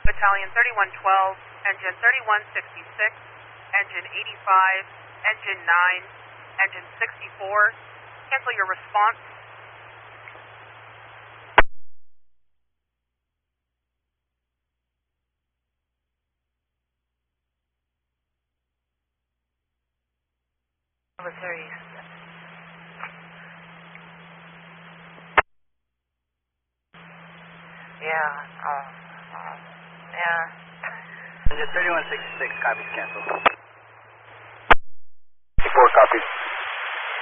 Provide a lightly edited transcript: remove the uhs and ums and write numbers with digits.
Battalion 3112, engine 3166, engine 85, engine 9, engine 64. Cancel your response. Military. Yeah, yeah. Engine 3166, copies, cancel.